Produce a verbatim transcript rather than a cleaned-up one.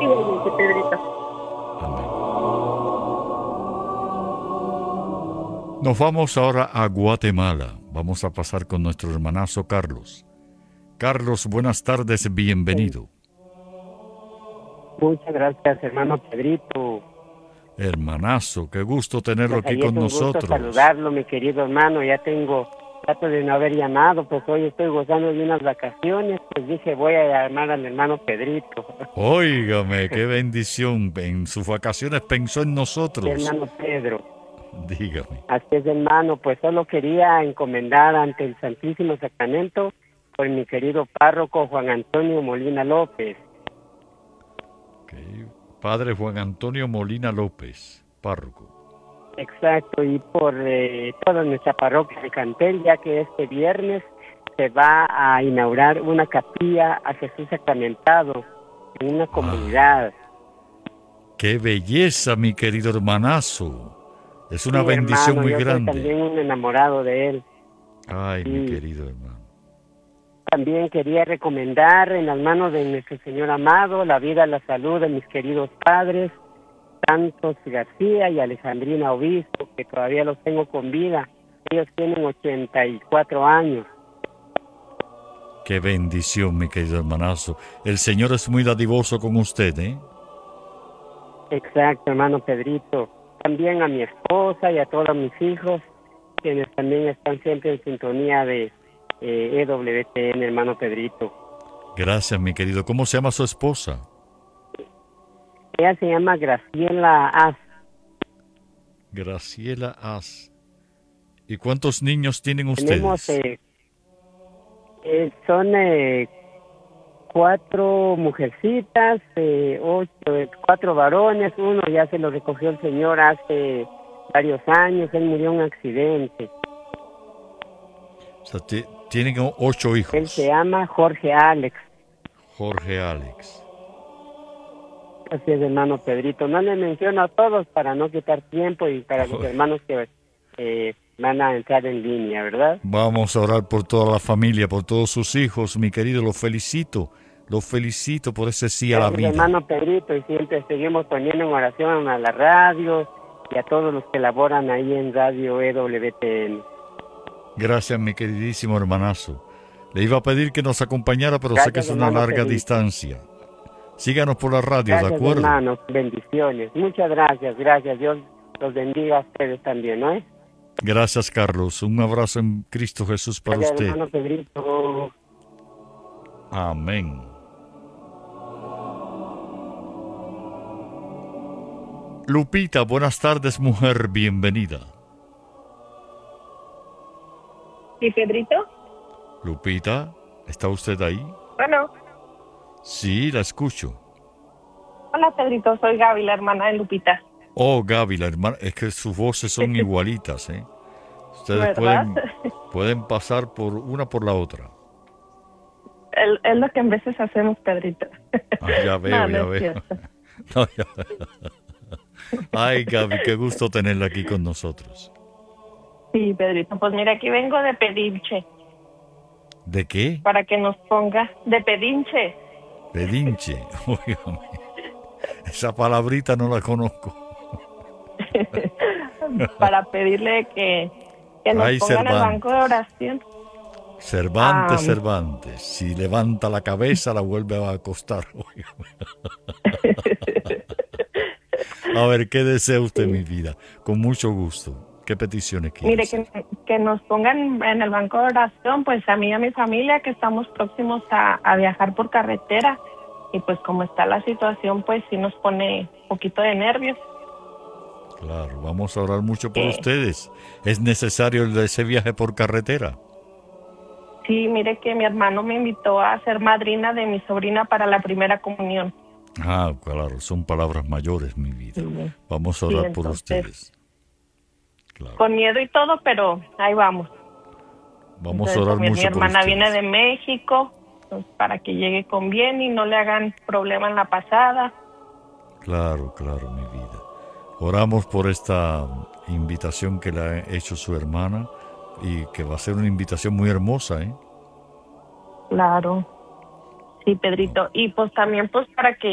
Igualmente, Pedrito. Amén. Nos vamos ahora a Guatemala. Vamos a pasar con nuestro hermanazo Carlos. Carlos, buenas tardes, bienvenido. Muchas gracias, hermano Pedrito. Hermanazo, qué gusto tenerlo Pues aquí ahí es con un gusto nosotros. saludarlo, mi querido hermano. Ya tengo trato de no haber llamado, pues hoy estoy gozando de unas vacaciones, pues dije voy a llamar al hermano Pedrito. Óigame, qué bendición. En sus vacaciones pensó en Sí, nosotros. hermano Pedro. Dígame. Así es, hermano, pues solo quería encomendar ante el Santísimo Sacramento por mi querido párroco Juan Antonio Molina López. Okay. Padre Juan Antonio Molina López, párroco. Exacto, y por eh, toda nuestra parroquia de Cantel, ya que este viernes se va a inaugurar una capilla a Jesús Sacramentado en una comunidad. Ah, ¡qué belleza, mi querido hermanazo! Es una Sí, bendición hermano, muy yo soy grande. también un enamorado de él. Ay, mi Y querido hermano. también quería recomendar en las manos de nuestro Señor amado la vida, la salud de mis queridos padres, Santos García y Alejandrina Obispo, que todavía los tengo con vida. Ellos tienen ochenta y cuatro años. ¡Qué bendición, mi querido hermanazo! El Señor es muy dadivoso con usted, ¿eh? Exacto, hermano Pedrito. También a mi esposa y a todos mis hijos, quienes también están siempre en sintonía de eh, E W T N, hermano Pedrito. Gracias, mi querido. ¿Cómo se llama su esposa? Ella se llama Graciela Az. Graciela Az. ¿Y cuántos niños tienen Tenemos, ustedes? eh, eh, son eh, cuatro mujercitas, eh, ocho, eh, cuatro varones. Uno ya se lo recogió el Señor hace varios años, él murió en un accidente. O sea, t- tienen o- ocho hijos. Él se llama Jorge Alex. Jorge Alex. Así es, hermano Pedrito. No le menciono a todos para no quitar tiempo y para los Ay. hermanos que eh, van a entrar en línea, ¿verdad? Vamos a orar por toda la familia, por todos sus hijos, mi querido. Los felicito. Los felicito por ese sí a la Gracias, vida. hermano Pedrito, y siempre seguimos poniendo en oración a la radio y a todos los que laboran ahí en Radio E W T N. Gracias, mi queridísimo hermanazo. Le iba a pedir que nos acompañara, pero sé que Gracias, es una hermano larga Pedrito. distancia. Síganos por la radio, ¿de Gracias, acuerdo? hermanos. Bendiciones. Muchas gracias, gracias. Dios los bendiga a ustedes también, ¿no es? Gracias, Carlos. Un abrazo en Cristo Jesús para Gracias, usted. hermano Pedrito. Amén. Lupita, buenas tardes, mujer, bienvenida. ¿Y Pedrito? Lupita, ¿está usted ahí? Bueno, Sí, la escucho. hola Pedrito, soy Gaby, la hermana de Lupita. Oh, Gaby, la hermana, es que sus voces son igualitas, ¿eh? Ustedes ¿Verdad? pueden, pueden pasar por una por la otra. Es, es lo que en veces hacemos, Pedrito. Ah, ya veo, No, no ya es veo. cierto. No, ya veo. Ay, Gaby, qué gusto tenerla aquí con nosotros. Sí, Pedrito, pues mira, aquí vengo de pedinche, ¿De qué? para que nos ponga de pedinche. Pedinche. Óigame. Esa palabrita no la conozco. Para pedirle que, que nos Ay, pongan el Cervantes. banco de oración. Cervantes, Ah. Cervantes. Si levanta la cabeza, la vuelve a acostar. Óigame. A ver, ¿qué desea usted, mi vida? Con mucho gusto. ¿Qué peticiones quiere Mire, hacer? que, que nos pongan en el banco de oración, pues a mí y a mi familia, que estamos próximos a, a viajar por carretera. Y pues como está la situación, pues sí nos pone un poquito de nervios. Claro, vamos a orar mucho por Eh. ustedes. ¿Es necesario el de ese viaje por carretera? Sí, mire que mi hermano me invitó a ser madrina de mi sobrina para la primera comunión. Ah, claro, son palabras mayores, mi vida. Sí. Vamos a Sí, orar por entonces, ustedes. Claro. Con miedo y todo, pero ahí vamos. Vamos a Entonces, orar también mucho mi por hermana ustedes. viene de México, pues, para que llegue con bien y no le hagan problema en la pasada. Claro, claro, mi vida. Oramos por esta invitación que le ha hecho su hermana y que va a ser una invitación muy hermosa, ¿eh? Claro. Sí, Pedrito. Y pues también pues para que